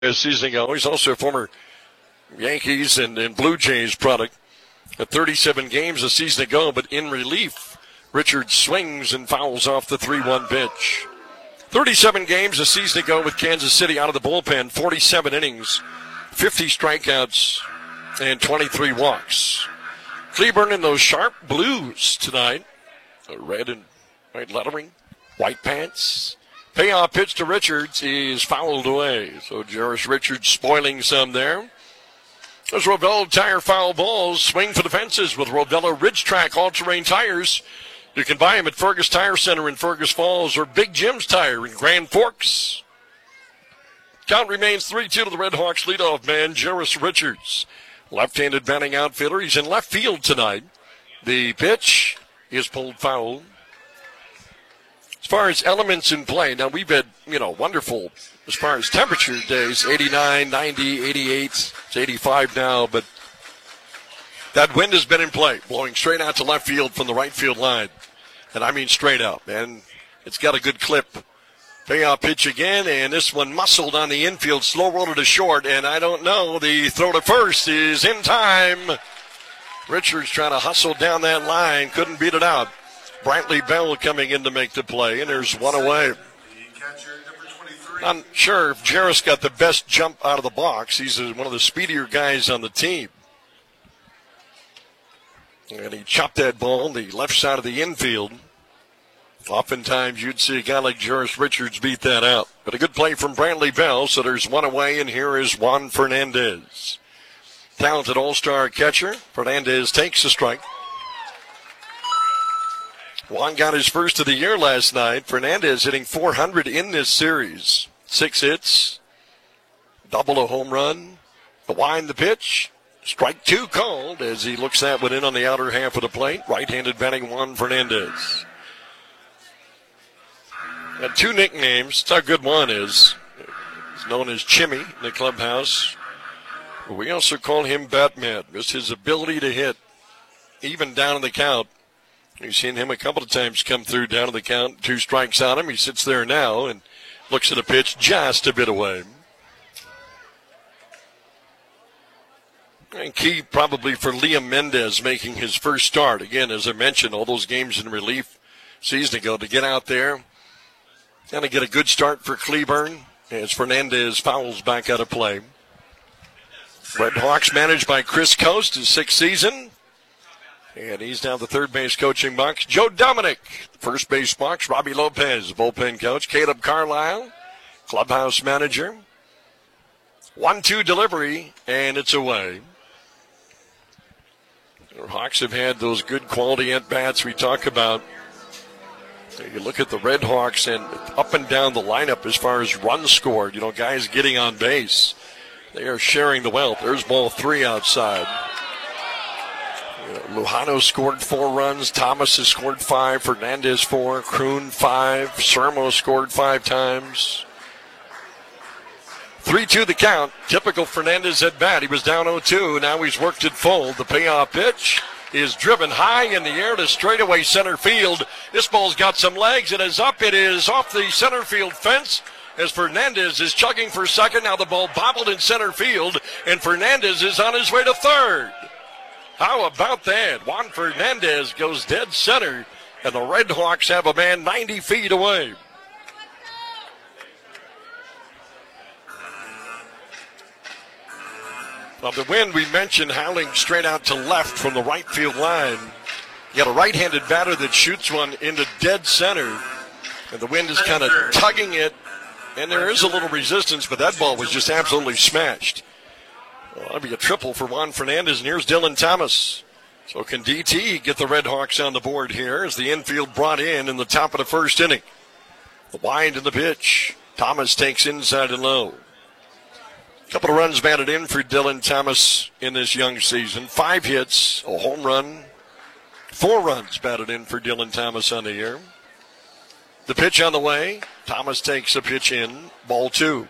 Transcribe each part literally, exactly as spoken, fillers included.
a season ago. He's also a former Yankees and, and Blue Jays product. At thirty-seven games a season ago, but in relief, Richards swings and fouls off the three one pitch. thirty-seven games a season ago with Kansas City out of the bullpen, forty-seven innings, fifty strikeouts, and twenty-three walks. Cleburne in those sharp blues tonight. Red and white lettering, white pants. Payoff pitch to Richards is fouled away. So Jairus Richards spoiling some there. Those Rovella tire foul balls swing for the fences with Rovella Ridge Track all-terrain tires. You can buy them at Fergus Tire Center in Fergus Falls or Big Jim's Tire in Grand Forks. Count remains three two to the Red Hawks leadoff man, Jairus Richards. Left-handed batting outfielder. He's in left field tonight. The pitch is pulled foul. As far as elements in play, now we've had, you know, wonderful as far as temperature days, eighty-nine, ninety, eighty-eight, it's eighty-five now, but that wind has been in play, blowing straight out to left field from the right field line. And I mean straight out, and it's got a good clip. Payoff pitch again, and this one muscled on the infield, slow rolled to short, and I don't know, the throw to first is in time. Richards trying to hustle down that line, couldn't beat it out. Brantley Bell coming in to make the play, and there's one away. I'm sure if Jairus got the best jump out of the box, he's one of the speedier guys on the team. And he chopped that ball on the left side of the infield. Oftentimes you'd see a guy like Jairus Richards beat that out. But a good play from Brantley Bell, so there's one away, and here is Juan Fernandez. Talented all-star catcher. Fernandez takes the strike. Juan got his first of the year last night. Fernandez hitting four hundred in this series. Six hits, double a home run. The wind, the pitch. Strike two called as he looks that one in on the outer half of the plate. Right-handed batting Juan Fernandez. Got two nicknames. That's how good one is. He's known as Chimmy in the clubhouse. But we also call him Batman. Just his ability to hit even down in the count. We've seen him a couple of times come through down to the count. Two strikes on him. He sits there now and looks at a pitch just a bit away. And key probably for Liam Mendez making his first start. Again, as I mentioned, all those games in relief season ago to get out there and to get a good start for Cleburne as Fernandez fouls back out of play. Red Hawks managed by Chris Coast, his sixth season. And he's now the third base coaching box. Joe Dominic, first base box. Robbie Lopez, bullpen coach. Caleb Carlisle, clubhouse manager. one two delivery, and it's away. The Hawks have had those good quality at-bats we talk about. You look at the Red Hawks and up and down the lineup as far as runs scored. You know, guys getting on base. They are sharing the wealth. There's ball three outside. Lujano scored four runs. Thomas has scored five. Fernandez four. Kroon five. Sermo scored five times. three two the count. Typical Fernandez at bat. He was down oh two. Now he's worked it full. The payoff pitch is driven high in the air to straightaway center field. This ball's got some legs. It is up. It is off the center field fence as Fernandez is chugging for second. Now the ball bobbled in center field, and Fernandez is on his way to third. How about that? Juan Fernandez goes dead center, and the Red Hawks have a man ninety feet away. Now the wind we mentioned howling straight out to left from the right field line. You got a right-handed batter that shoots one into dead center, and the wind is kind of tugging it, and there is a little resistance, but that ball was just absolutely smashed. Well, that'll be a triple for Juan Fernandez, and here's Dylan Thomas. So can D T get the Red Hawks on the board here as the infield brought in in the top of the first inning? The wind and the pitch. Thomas takes inside and low. A couple of runs batted in for Dylan Thomas in this young season. Five hits, a home run. Four runs batted in for Dylan Thomas on the year. The pitch on the way. Thomas takes a pitch in. Ball two.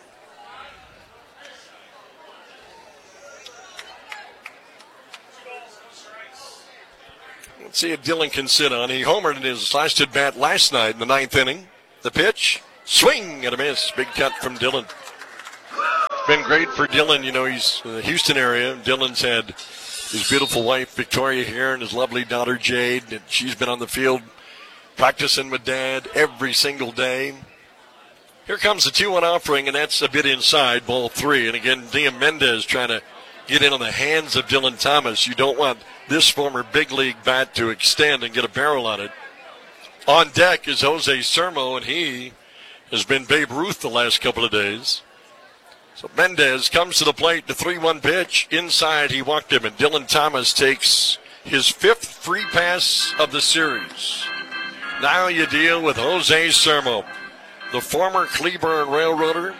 Let's see if Dylan can sit on. He homered in his last at bat last night in the ninth inning. The pitch, swing and a miss. Big cut from Dylan. been great for Dylan. You know, he's in the Houston area. Dylan's had his beautiful wife, Victoria, here, and his lovely daughter, Jade. And she's been on the field practicing with Dad every single day. Here comes the two one offering, and that's a bit inside, ball three. And again, Liam Mendez trying to get in on the hands of Dylan Thomas. You don't want this former big league bat to extend and get a barrel on it. On deck is Jose Sermo, and he has been Babe Ruth the last couple of days. So Mendez comes to the plate, the three one pitch. Inside, he walked him, and Dylan Thomas takes his fifth free pass of the series. Now you deal with Jose Sermo, the former Cleburne Railroader.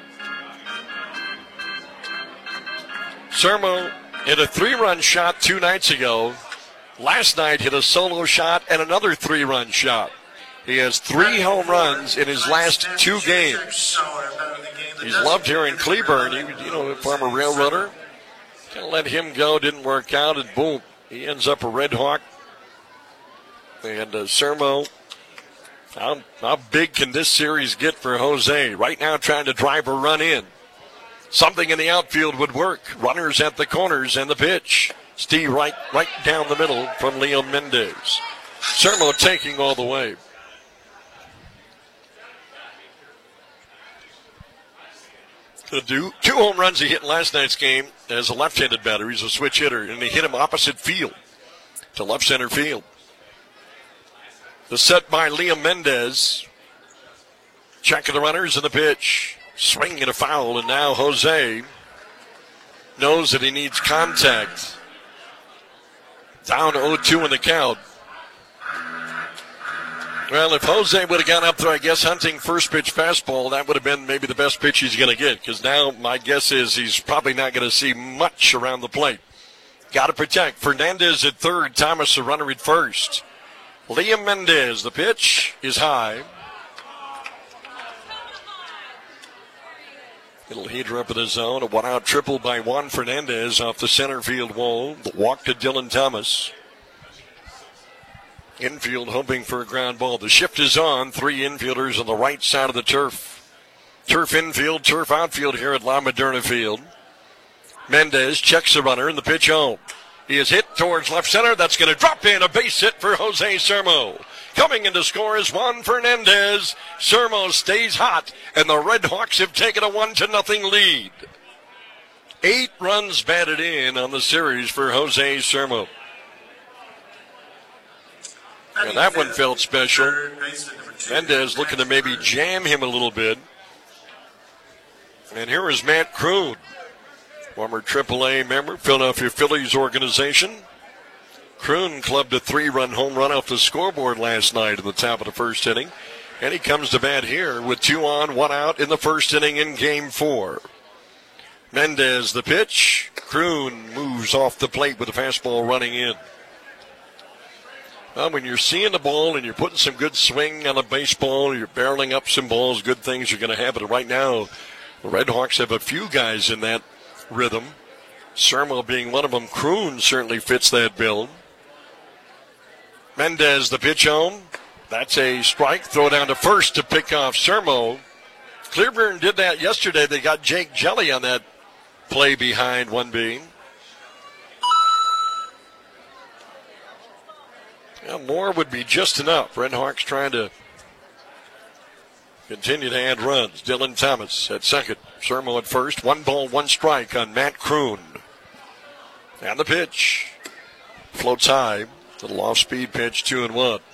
Sermo hit a three-run shot two nights ago. Last night hit a solo shot and another three-run shot. He has three home runs in his last two games. He's loved here in Cleburne. He, you know, a former Railroader. Kind of let him go, didn't work out, and boom, he ends up a Red Hawk. And uh, Sermo, how, how big can this series get for Jose? Right now trying to drive a run in. Something in the outfield would work. Runners at the corners and the pitch. Steve right, right down the middle from Liam Mendez. Sermo taking all the way. Do two home runs he hit in last night's game as a left-handed batter. He's a switch hitter, and he hit him opposite field to left center field. The set by Liam Mendez. Checking the runners and the pitch. Swing and a foul, and now Jose knows that he needs contact. Down oh two in the count. Well, if Jose would have gone up there, I guess, hunting first pitch fastball, that would have been maybe the best pitch he's going to get, because now my guess is he's probably not going to see much around the plate. Got to protect. Fernandez at third, Thomas a runner at first. Liam Mendez, the pitch is high. Little heater up in the zone. A one-out triple by Juan Fernandez off the center field wall. The walk to Dylan Thomas. Infield hoping for a ground ball. The shift is on. Three infielders on the right side of the turf. Turf infield, turf outfield here at La Moderna Field. Mendez checks the runner and the pitch home. He is hit towards left center. That's going to drop in. A base hit for Jose Sermo. Coming in to score is Juan Fernandez. Sermo stays hot, and the Red Hawks have taken a one to nothing lead. Eight runs batted in on the series for Jose Sermo. And that one felt special. Mendez looking to maybe jam him a little bit. And here is Matt Kroon, former triple A member, Philadelphia Phillies organization. Kroon clubbed a three-run home run off the scoreboard last night in the top of the first inning. And he comes to bat here with two on, one out in the first inning in game four. Mendez the pitch. Kroon moves off the plate with a fastball running in. Well, when you're seeing the ball and you're putting some good swing on a baseball, you're barreling up some balls, good things are going to happen. Right now, the Red Hawks have a few guys in that rhythm. Sermo being one of them. Kroon certainly fits that bill. Mendez, the pitch home. That's a strike. Throw down to first to pick off Sermo. Cleburne did that yesterday. They got Jake Jelly on that play behind one B. Well, more would be just enough. Red Hawks trying to continue to add runs. Dylan Thomas at second. Sermo at first. One ball, one strike on Matt Kroon. And the pitch. Floats high. Little off-speed pitch, two and one.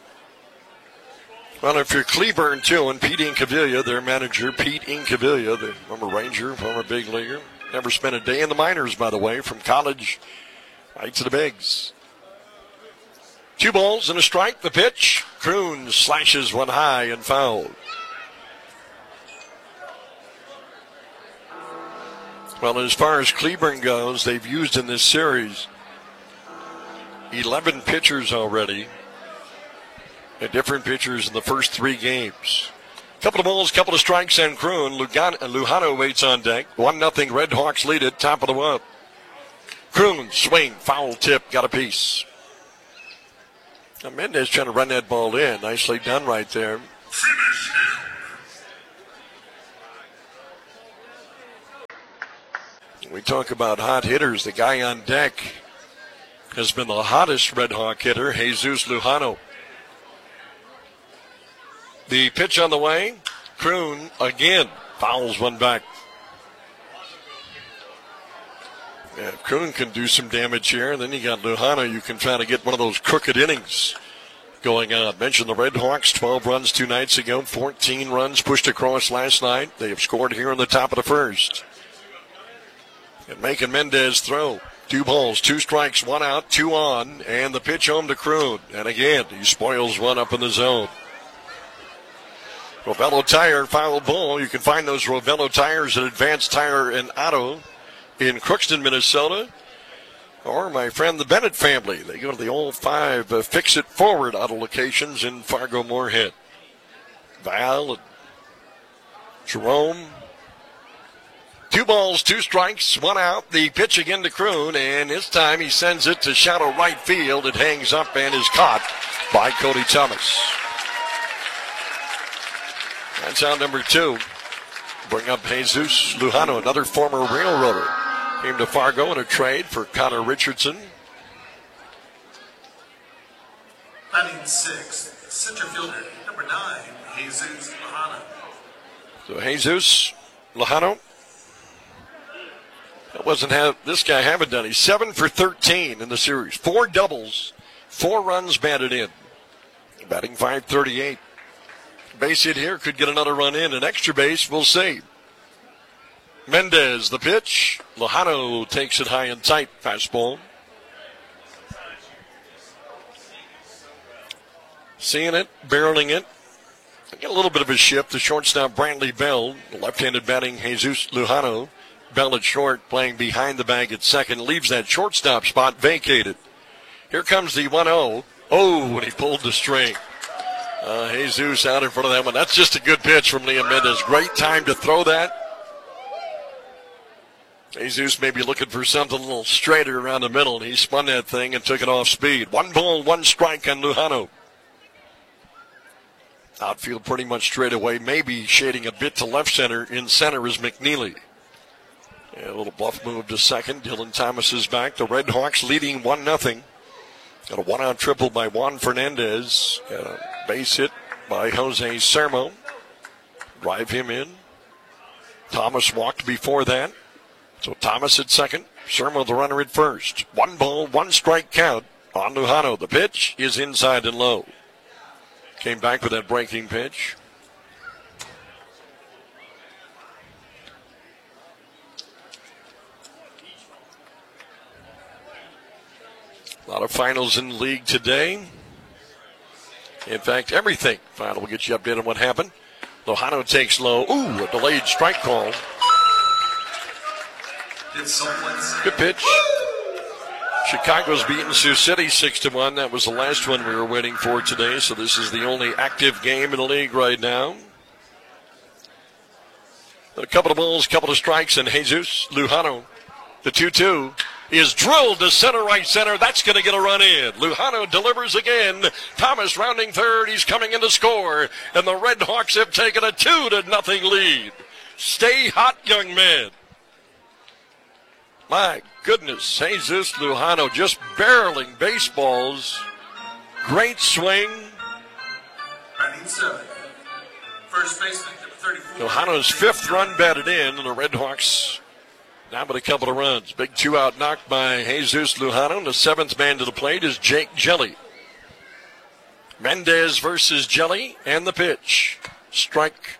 Well, if you're Cleburne, too, and Pete Incaviglia, their manager, Pete Incaviglia, the former Ranger, former big leaguer, never spent a day in the minors, by the way, from college right to the bigs. Two balls and a strike, the pitch. Kroon slashes one high and fouled. Well, as far as Cleburne goes, they've used in this series eleven pitchers already. And different pitchers in the first three games. Couple of balls, couple of strikes, and Kroon. Lujano waits on deck. one nothing Red Hawks lead it, top of the one. Kroon, swing, foul tip, got a piece. Now Mendez trying to run that ball in. Nicely done right there. We talk about hot hitters. The guy on deck has been the hottest Red Hawk hitter, Jesus Lujano. The pitch on the way. Kroon again fouls one back. Yeah, if Kroon can do some damage here, and then you got Lujano, you can try to get one of those crooked innings going on. Mentioned the Red Hawks, twelve runs two nights ago, fourteen runs pushed across last night. They have scored here in the top of the first. And making Mendez throw. Two balls, two strikes, one out, two on, and the pitch home to Kroon. And again, he spoils one up in the zone. Rovello Tire, foul ball. You can find those Rovello tires at Advanced Tire and Auto in Crookston, Minnesota. Or my friend, the Bennett family. They go to the all five uh, Fix It Forward auto locations in Fargo-Moorhead. Val and Jerome. Two balls, two strikes, one out. The pitch again to Kroon, and this time he sends it to shallow right field. It hangs up and is caught by Cody Thomas. That's out number two. Bring up Jesus Lujano, another former railroader. Came to Fargo in a trade for Connor Richardson. Batting sixth, center fielder, number nine, Jesus Lujano. So Jesus Lujano. That wasn't have this guy haven't done. He's seven for thirteen in the series. Four doubles, four runs batted in. Batting five thirty-eight. Base hit here, could get another run in. An extra base, we'll see. Mendez, the pitch. Lujano takes it high and tight. Fastball. Seeing it, barreling it. Get a little bit of a shift. The shortstop, Brantley Bell. Left-handed batting, Jesus Lujano. Bell at short, playing behind the bag at second. Leaves that shortstop spot vacated. Here comes the one oh. Oh, when he pulled the string. Uh, Jesus out in front of that one. That's just a good pitch from Liam Mendez. Great time to throw that. Jesus may be looking for something a little straighter around the middle, and he spun that thing and took it off speed. One ball, one strike on Lujano. Outfield pretty much straight away, maybe shading a bit to left center. In center is McNeely. Yeah, a little bluff move to second. Dylan Thomas is back. The Red Hawks leading one nothing. Got a one-out triple by Juan Fernandez. Got a base hit by Jose Sermo. Drive him in. Thomas walked before that. So Thomas at second. Sermo the runner at first. One ball, one strike count on Lujano. The pitch is inside and low. Came back with that breaking pitch. A lot of finals in the league today. In fact, everything. Final will get you updated on what happened. Lujano takes low. Ooh, a delayed strike call. Good pitch. Chicago's beaten Sioux City six to one. That was the last one we were waiting for today, so this is the only active game in the league right now. A couple of balls, couple of strikes, and Jesus Lujano, the two two, is drilled to center right center. That's going to get a run in. Lujano delivers again. Thomas rounding third. He's coming in to score, and the Red Hawks have taken a two to nothing lead. Stay hot, young man. My goodness, Jesus Lujano just barreling baseballs. Great swing. First baseman, number thirty-four. Lujano's fifth run batted in, and the Red Hawks down with a couple of runs. Big two-out knock by Jesus Lujano. And the seventh man to the plate is Jake Jelly. Mendez versus Jelly, and the pitch. Strike.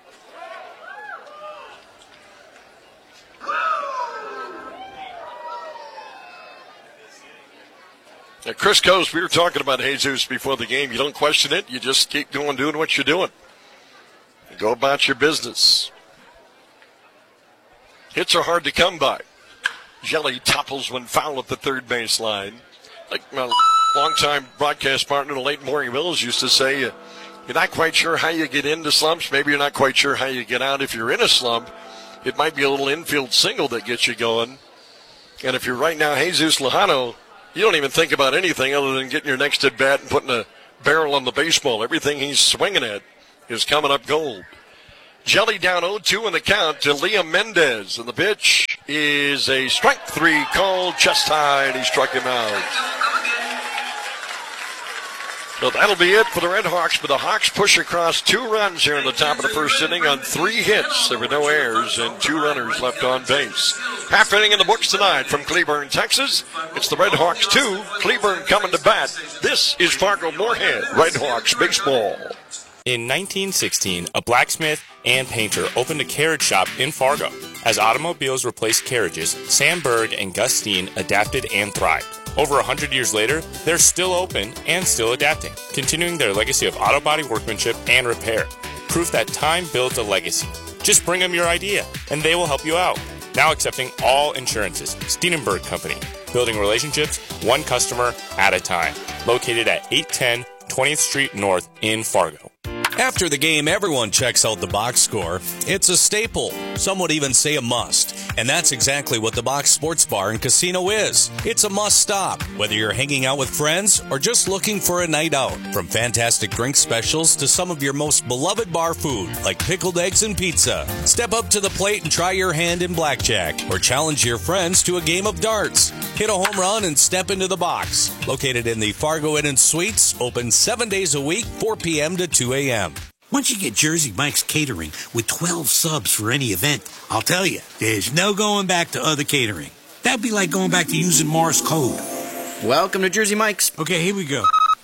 Now, Chris Coast, we were talking about Jesus before the game. You don't question it. You just keep going, doing what you're doing. You go about your business. Hits are hard to come by. Jelly topples when foul at the third base line. Like my longtime broadcast partner, Leighton Morgan Mills, used to say, uh, you're not quite sure how you get into slumps. Maybe you're not quite sure how you get out. If you're in a slump, it might be a little infield single that gets you going. And if you're right now Jesus Lujano, you don't even think about anything other than getting your next at bat and putting a barrel on the baseball. Everything he's swinging at is coming up gold. Jelly down oh two in the count to Liam Mendez. And the pitch is a strike three called, chest high, and he struck him out. So that'll be it for the Red Hawks, but the Hawks push across two runs here in the top of the first inning on three hits. There were no errors and two runners left on base. Half inning in the books tonight from Cleburne, Texas. It's the Red Hawks two, Cleburne coming to bat. This is Fargo-Moorhead Red Hawks baseball. In nineteen sixteen, a blacksmith and painter opened a carriage shop in Fargo. As automobiles replaced carriages, Sam Berg and Gus Steen adapted and thrived. Over one hundred years later, they're still open and still adapting, continuing their legacy of auto body workmanship and repair. Proof that time builds a legacy. Just bring them your idea, and they will help you out. Now accepting all insurances. Steenenberg Company, building relationships one customer at a time. Located at eight ten twentieth Street North in Fargo. After the game, everyone checks out the box score. It's a staple. Some would even say a must. And that's exactly what the Box Sports Bar and Casino is. It's a must stop, whether you're hanging out with friends or just looking for a night out. From fantastic drink specials to some of your most beloved bar food, like pickled eggs and pizza. Step up to the plate and try your hand in blackjack, or challenge your friends to a game of darts. Hit a home run and step into the box. Located in the Fargo Inn and Suites, open seven days a week, four p.m. to two a.m. Once you get Jersey Mike's Catering with twelve subs for any event, I'll tell you, there's no going back to other catering. That'd be like going back to using Morse code. Welcome to Jersey Mike's. Okay, here we go.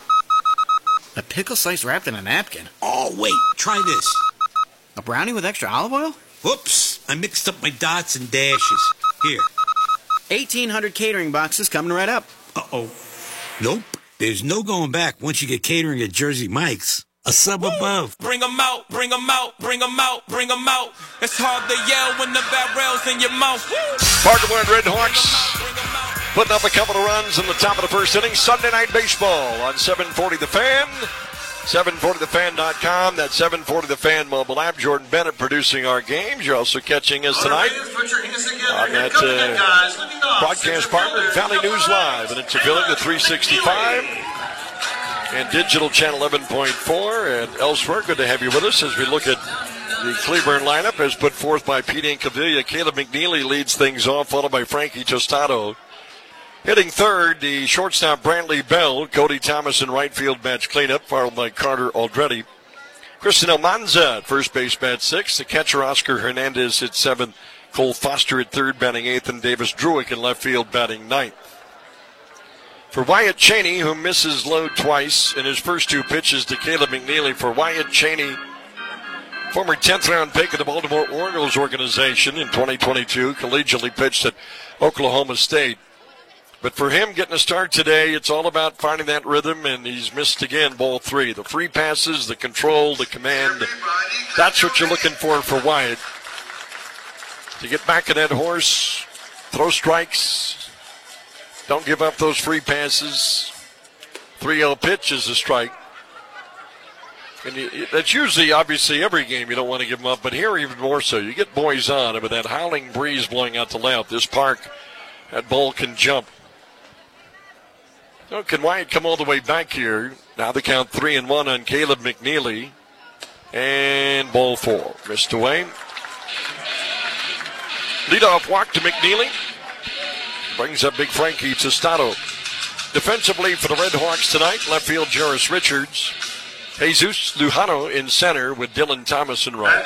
A pickle slice wrapped in a napkin. Oh, wait, try this. A brownie with extra olive oil? Whoops, I mixed up my dots and dashes. Here. eighteen hundred catering boxes coming right up. Uh-oh. Nope, there's no going back once you get catering at Jersey Mike's. A sub above. Bring 'em out, bring 'em out, bring 'em out, bring 'em out. It's hard to yell when the barrel's in your mouth. Fargo-Moorhead Red Hawks putting up a couple of runs in the top of the first inning. Sunday Night Baseball on seven forty The Fan, seven forty the fan dot com. That seven forty The Fan mobile app. Jordan Bennett producing our games. You're also catching us tonight on that uh, broadcast partner, Valley News Live, and it's affiliate to three sixty-five. And digital channel eleven point four and elsewhere. Good to have you with us as we look at the Cleburne lineup as put forth by Pete Incaviglia. Caleb McNeely leads things off, followed by Frankie Tostado. Hitting third, the shortstop Brantley Bell. Cody Thomas in right field bats cleanup, followed by Carter Aldretti. Kristen Almanza at first base bats sixth. The catcher Oscar Hernandez hit seventh. Cole Foster at third batting eighth, and Davis Druick in left field batting ninth. For Wyatt Cheney, who misses load twice in his first two pitches to Caleb McNeely. For Wyatt Cheney, former tenth round pick of the Baltimore Orioles organization in twenty twenty-two, collegiately pitched at Oklahoma State. But for him getting a start today, it's all about finding that rhythm, and he's missed again ball three. The free passes, the control, the command, that's what you're looking for for Wyatt. To get back in that horse, throw strikes. Don't give up those free passes. three oh pitch is a strike. And you, that's usually, obviously, every game you don't want to give them up, but here even more so. You get boys on, and with that howling breeze blowing out to left, this park, that ball can jump. So can Wyatt come all the way back here? Now the count three and one on Caleb McNeely. And ball four. Missed away. Leadoff walk to McNeely. Brings up big Frankie Tostado. Defensively for the Red Hawks tonight, left field Jarris Richards. Jesus Lujano in center with Dylan Thomas in right.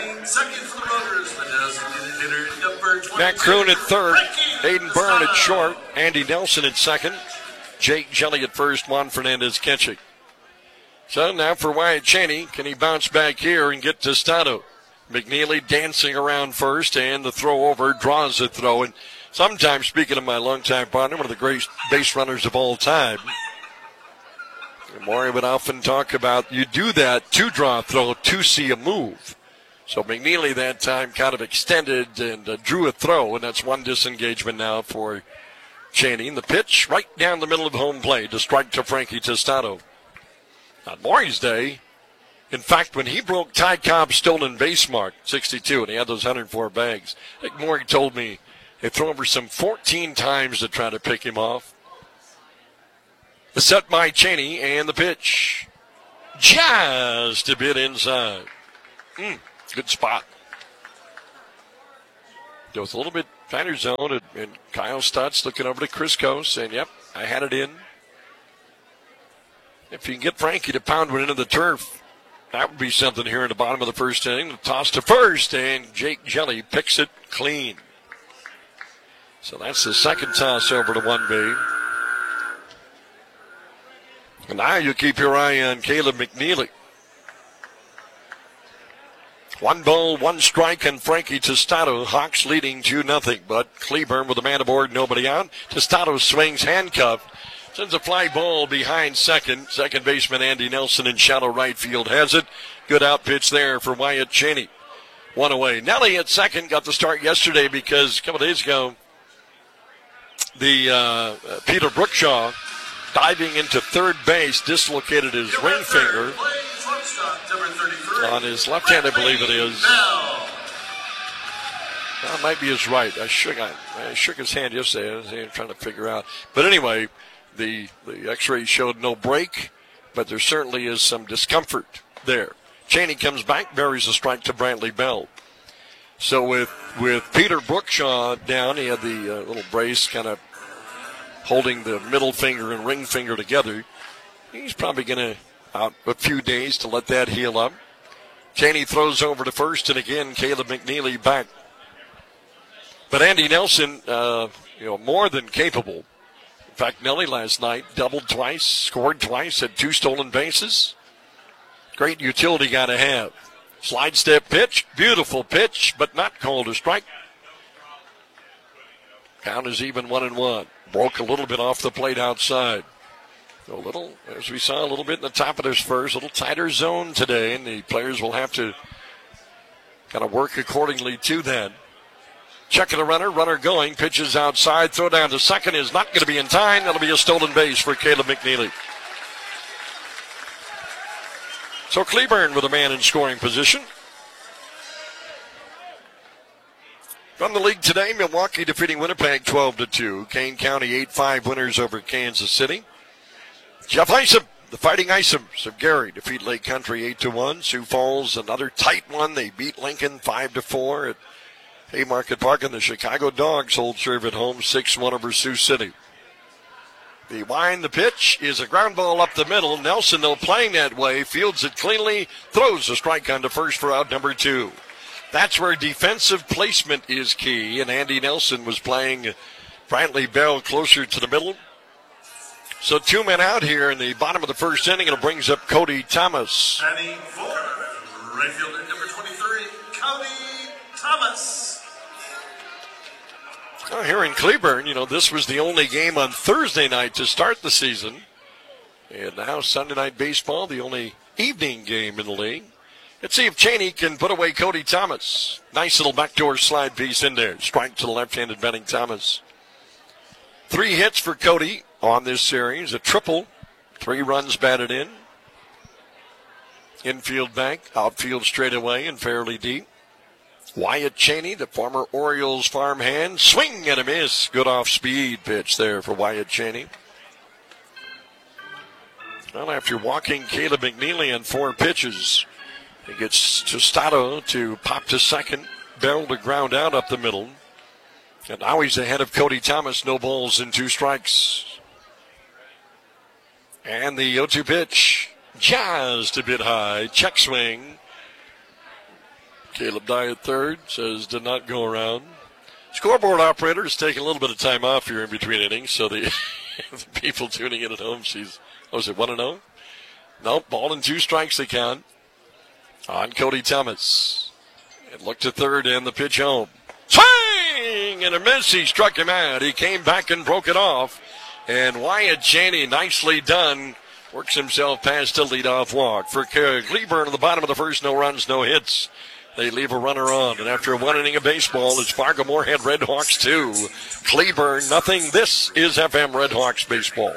Matt Kroon at third. Aiden Byrne at short. Andy Nelson at second. Jake Jelly at first. Juan Fernandez catching. So now for Wyatt Cheney. Can he bounce back here and get Tostado? McNeely dancing around first, and the throw over draws the throw. And sometimes, speaking of my longtime partner, one of the great base runners of all time, Maury would often talk about you do that to draw a throw, to see a move. So McNeely that time kind of extended and uh, drew a throw, and that's one disengagement now for Cheney. And the pitch right down the middle of home plate to strike to Frankie Tostado. On Maury's day, in fact, when he broke Ty Cobb's stolen base mark, sixty-two, and he had those one hundred four bags, I think Maury told me they threw over some fourteen times to try to pick him off. The set by Cheney, and the pitch just a bit inside. Mm, good spot. It was a little bit Tighter zone, and, and Kyle Stutz looking over to Crisco, saying, yep, I had it in. If you can get Frankie to pound one into the turf, that would be something here in the bottom of the first inning. The toss to first, and Jake Jelly picks it clean. So that's the second toss over to one B. And now you keep your eye on Caleb McNeely. One ball, one strike, and Frankie Tostado. Hawks leading two nothing. But Cleburne with a man aboard, nobody out. Tostado swings, handcuffed. Sends a fly ball behind second. Second baseman Andy Nelson in shallow right field has it. Good out pitch there for Wyatt Cheney. One away. Nelly at second got the start yesterday because a couple days ago, the uh, Peter Brookshaw diving into third base dislocated his ring finger on his left hand, I believe it is. That might be his right. I shook, I, I shook his hand yesterday. I was trying to figure out. But anyway, the, the x-ray showed no break, but there certainly is some discomfort there. Cheney comes back, buries a strike to Brantley Bell. So with, with Peter Brookshaw down, he had the uh, little brace kind of holding the middle finger and ring finger together. He's probably going to out a few days to let that heal up. Cheney throws over to first, and again, Caleb McNeely back. But Andy Nelson, uh, you know, more than capable. In fact, Nelly last night doubled twice, scored twice, had two stolen bases. Great utility guy to have. Slide step pitch, beautiful pitch, but not called a strike. Count is even one and one. Broke a little bit off the plate outside. A little, as we saw a little bit in the top of this first, a little tighter zone today, and the players will have to kind of work accordingly to that. Checking the runner, runner going, pitches outside, throw down to second is not going to be in time. That'll be a stolen base for Caleb McNeely. So Cleburne with a man in scoring position. From the league today, Milwaukee defeating Winnipeg twelve to two. Kane County eight five winners over Kansas City. Jeff Isom, the Fighting Isoms of Gary, defeat Lake Country eight to one. Sioux Falls, another tight one. They beat Lincoln five to four at Haymarket Park. And the Chicago Dogs hold serve at home six one over Sioux City. The wind, the pitch is a ground ball up the middle. Nelson, though, playing that way, fields it cleanly, throws a strike on to first for out number two. That's where defensive placement is key, and Andy Nelson was playing Brantley Bell closer to the middle. So two men out here in the bottom of the first inning, and it brings up Cody Thomas. Batting four, right fielder number twenty-three, Cody Thomas. Well, here in Cleburne, you know, this was the only game on Thursday night to start the season. And now Sunday Night Baseball, the only evening game in the league. Let's see if Cheney can put away Cody Thomas. Nice little backdoor slide piece in there. Strike to the left-handed batting Thomas. Three hits for Cody on this series. A triple. Three runs batted in. Infield back. Outfield straightaway and fairly deep. Wyatt Cheney, the former Orioles farmhand. Swing and a miss. Good off-speed pitch there for Wyatt Cheney. Well, after walking Caleb McNeely on four pitches, he gets Tostado to pop to second. Bell to ground out up the middle. And now he's ahead of Cody Thomas. No balls and two strikes. And the oh two pitch. Just a bit high. Check swing. Caleb Dye at third. Says did not go around. Scoreboard operator is taking a little bit of time off here in between innings. So the, the people tuning in at home sees, oh, is it one and oh? Nope, ball and two strikes they count. On Cody Thomas. And look to third and the pitch home. Swing and a miss. He struck him out. He came back and broke it off. And Wyatt Cheney, nicely done, works himself past a leadoff walk. For Cleburne at the bottom of the first, no runs, no hits. They leave a runner on. And after one inning of baseball, it's Fargo Moorhead Red Hawks two. Cleburne nothing. This is F M Red Hawks baseball.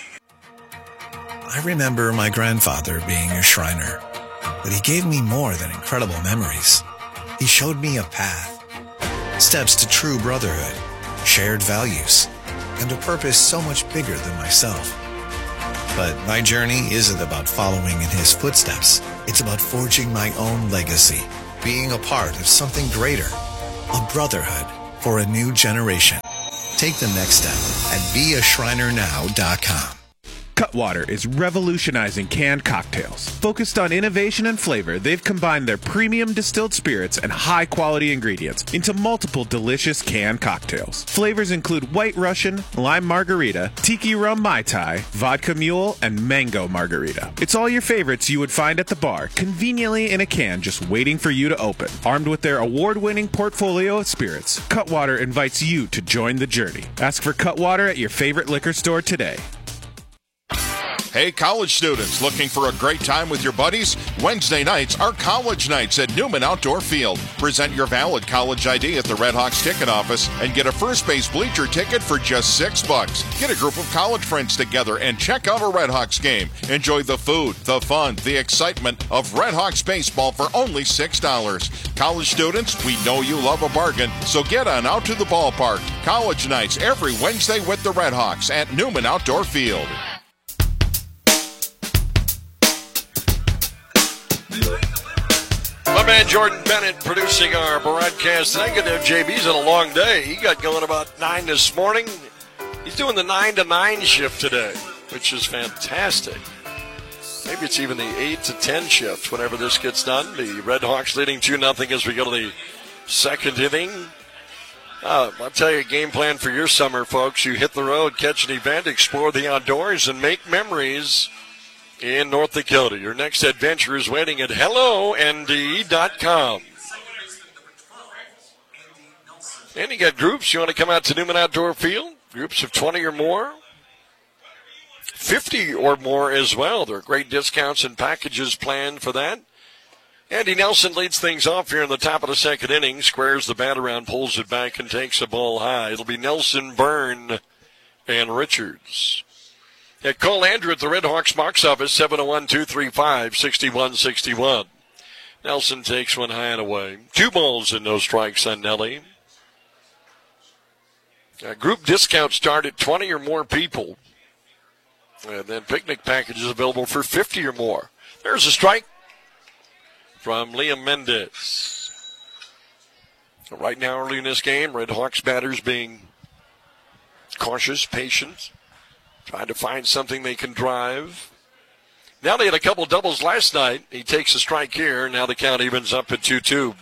I remember my grandfather being a Shriner, but he gave me more than incredible memories. He showed me a path, steps to true brotherhood, shared values, and a purpose so much bigger than myself. But my journey isn't about following in his footsteps. It's about forging my own legacy, being a part of something greater, a brotherhood for a new generation. Take the next step at be a shriner now dot com. Cutwater is revolutionizing canned cocktails. Focused on innovation and flavor, they've combined their premium distilled spirits and high-quality ingredients into multiple delicious canned cocktails. Flavors include White Russian, Lime Margarita, Tiki Rum Mai Tai, Vodka Mule, and Mango Margarita. It's all your favorites you would find at the bar, conveniently in a can just waiting for you to open. Armed with their award-winning portfolio of spirits, Cutwater invites you to join the journey. Ask for Cutwater at your favorite liquor store today. Hey, college students, looking for a great time with your buddies? Wednesday nights are college nights at Newman Outdoor Field. Present your valid college I D at the Red Hawks ticket office and get a first base bleacher ticket for just six bucks. Get a group of college friends together and check out a Red Hawks game. Enjoy the food, the fun, the excitement of Red Hawks baseball for only six dollars. College students, we know you love a bargain, so get on out to the ballpark. College nights every Wednesday with the Red Hawks at Newman Outdoor Field. My man Jordan Bennett producing our broadcast tonight. Good to have J B's on a long day. He got going about nine this morning. He's doing the nine to nine shift today, which is fantastic. Maybe it's even the eight to ten shift whenever this gets done. The Red Hawks leading two nothing as we go to the second inning. Uh, I'll tell you a game plan for your summer, folks. You hit the road, catch an event, explore the outdoors, and make memories in North Dakota. Your next adventure is waiting at hello N D dot com. And you got groups. You want to come out to Newman Outdoor Field? Groups of twenty or more. fifty or more as well. There are great discounts and packages planned for that. Andy Nelson leads things off here in the top of the second inning. Squares the bat around, pulls it back, and takes the ball high. It'll be Nelson, Byrne, and Richards. Yeah, call Andrew at the Red Hawks box office, seven oh one, two three five, six one six one. Nelson takes one high and away. Two balls and no strikes on Nelly. Uh, group discounts start at twenty or more people. And then picnic packages available for fifty or more. There's a strike from Liam Mendez. Right now, early in this game, Red Hawks batters being cautious, patient, trying to find something they can drive. Now they had a couple doubles last night. He takes a strike here. Now the count evens up at two two.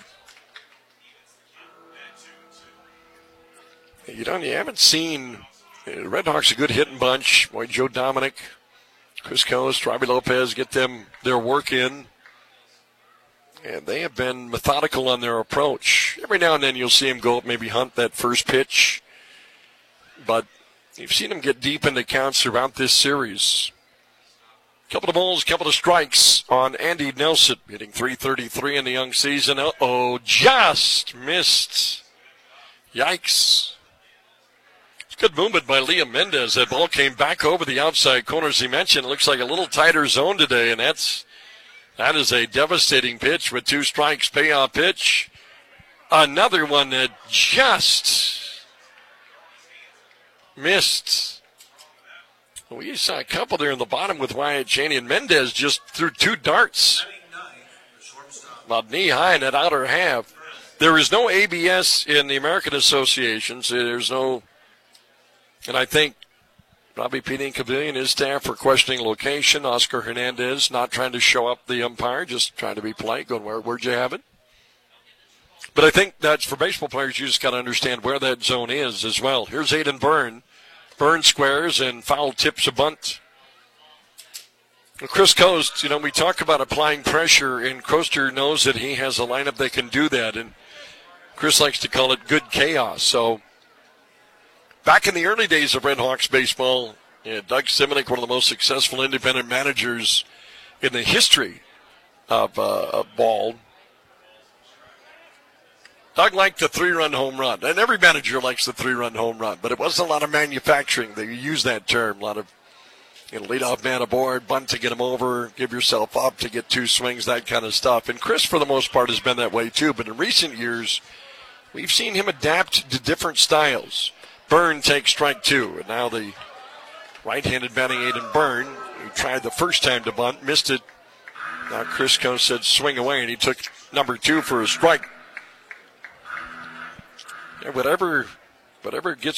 You don't, you haven't seen uh, Red Hawks a good hitting bunch. Boy, Joe Dominic, Chris Coast, Robbie Lopez get them their work in. And they have been methodical on their approach. Every now and then you'll see him go up, maybe hunt that first pitch. But you've seen him get deep into counts throughout this series. Couple of balls, couple of strikes on Andy Nelson, hitting three thirty-three in the young season. Uh-oh, just missed. Yikes. It's good movement by Liam Mendez. That ball came back over the outside corner, as he mentioned. It looks like a little tighter zone today, and that's that is a devastating pitch with two strikes. Payoff pitch. Another one that just missed. We saw a couple there in the bottom with Wyatt Cheney, and Mendez just threw two darts about knee high in that outer half. There is no A B S in the American Association, so there's no, and I think Robbie Pete Incaviglia and his staff are questioning location. Oscar Hernandez not trying to show up the umpire, just trying to be polite, going, Where, where'd you have it? But I think that's for baseball players, you just got to understand where that zone is as well. Here's Aiden Byrne. Byrne squares and foul tips a bunt. Chris Coast, you know, we talk about applying pressure, and Coaster knows that he has a lineup that can do that, and Chris likes to call it good chaos. So back in the early days of Red Hawks baseball, yeah, Doug Simonic, one of the most successful independent managers in the history of, uh, of ball. Doug liked the three-run home run, and every manager likes the three-run home run, but it wasn't a lot of manufacturing. They use that term, a lot of, you know, lead-off man aboard, bunt to get him over, give yourself up to get two swings, that kind of stuff. And Chris, for the most part, has been that way too, but in recent years, we've seen him adapt to different styles. Byrne takes strike two, and now the right-handed batting Aiden Byrne, who tried the first time to bunt, missed it. Now Chris Coast said swing away, and he took number two for a strike. whatever, whatever gets